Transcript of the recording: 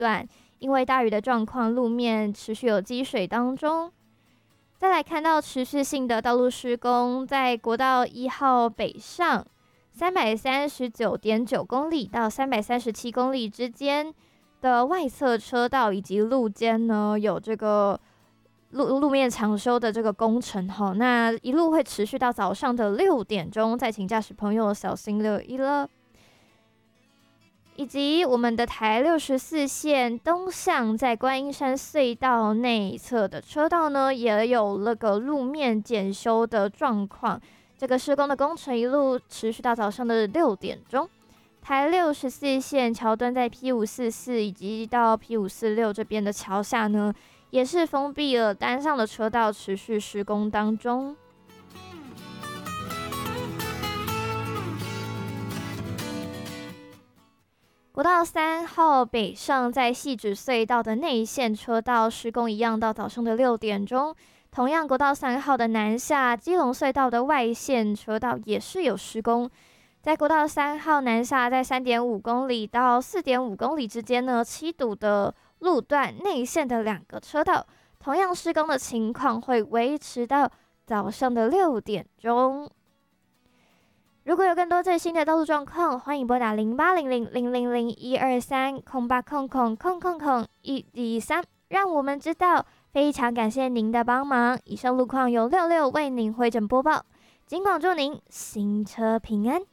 段，因为大雨的状况，路面持续有积水当中。再来看到持续性的道路施工，在国道1号北上339.9公里到337公里之间的外侧车道以及路肩呢，有这个路面抢修的这个工程哈，那一路会持续到早上的6点钟，再请驾驶朋友小心留意了。以及我们的台64线东向在观音山隧道内侧的车道呢，也有那个路面检修的状况。这个施工的工程一路持续到早上的6点钟。台64线桥墩在 P544 以及到 P546 这边的桥下呢，也是封闭了单向的车道，持续施工当中。国道3号北上在汐止隧道的内线车道施工一样，到早上的6点钟。同样，国道3号的南下基隆隧道的外线车道也是有施工。在国道3号南下，在3.5公里到4.5公里之间呢，7堵的路段内线的2个车道，同样施工的情况会维持到早上的6点钟。如果有更多最新的道路状况，欢迎拨打0800-000-123-0800-123，让我们知道。非常感谢您的帮忙。以上路况由66为您汇整播报，尽管祝您行车平安。